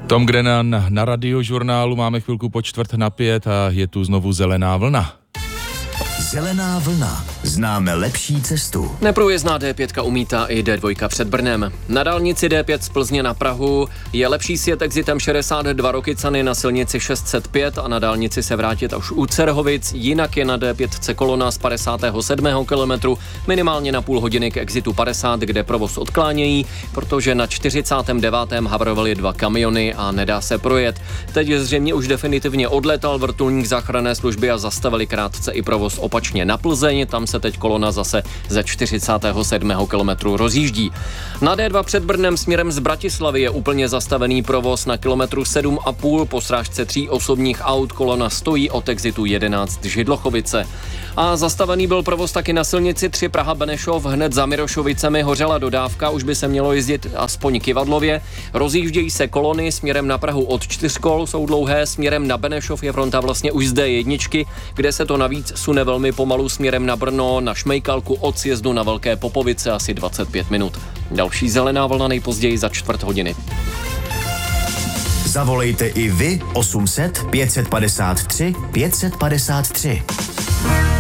Tom Grennan na Radiožurnálu, máme chvilku po 4:45 a je tu znovu zelená vlna. Zelená vlna. Známe lepší cestu. Neprůjezdná D5 umítá i D2 před Brnem. Na dálnici D5 z Plzně na Prahu je lepší sjet exitem 62 Rokycany na silnici 605 a na dálnici se vrátit až u Cerhovic. Jinak je na D5 kolona z 57. kilometru minimálně na půl hodiny k exitu 50, kde provoz odklánějí, protože na 49. havrovaly 2 kamiony a nedá se projet. Teď zřejmě už definitivně odletal vrtulník záchranné služby a zastavili krátce i provoz opačně na Plzeň, tam se teď kolona zase ze 47. kilometru rozjíždí. Na D2 před Brnem směrem z Bratislavy je úplně zastavený provoz na kilometru 7,5 po srážce 3 osobních aut, kolona stojí od exitu 11 Židlochovice. A zastavený byl provoz taky na silnici 3 Praha-Benešov, hned za Mirošovicemi hořela dodávka, už by se mělo jezdit aspoň Kyvadlově. Rozjíždějí se kolony směrem na Prahu od 4 kol, jsou dlouhé, směrem na Benešov je fronta vlastně už z D1, kde se to navíc sune velmi pomalu směrem na Brno, na Šmejkalku od sjezdu na Velké Popovice asi 25 minut. Další zelená vlna nejpozději za 4 hodiny. Zavolejte i vy 800 553 553.